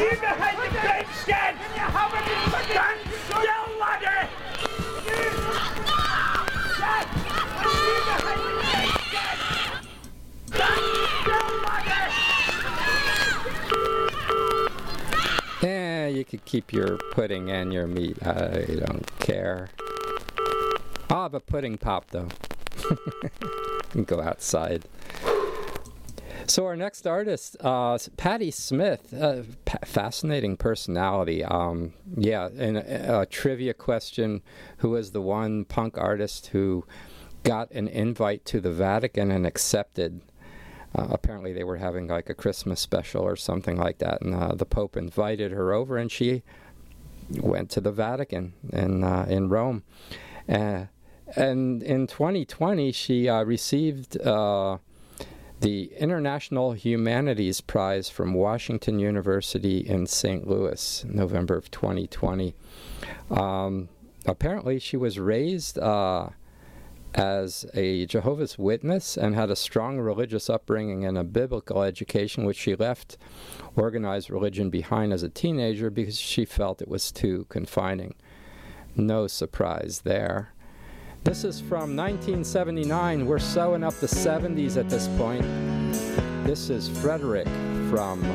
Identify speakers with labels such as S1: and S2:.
S1: You behind the grandstand! Stand still, laddie!
S2: Yeah, you could keep your pudding and your meat. I don't care. I'll have a pudding pop, though. And go outside. So our next artist, Patti Smith, fascinating personality. Yeah, and a trivia question, who was the one punk artist who got an invite to the Vatican and accepted? Apparently they were having like a Christmas special or something like that, and the Pope invited her over, and she went to the Vatican in Rome. And in 2020, she received the International Humanities Prize from Washington University in St. Louis, November of 2020. Apparently, she was raised as a Jehovah's Witness and had a strong religious upbringing and a biblical education, which she left organized religion behind as a teenager because she felt it was too confining. No surprise there. This is from 1979. We're sewing up the 70s at this point. This is Frederick from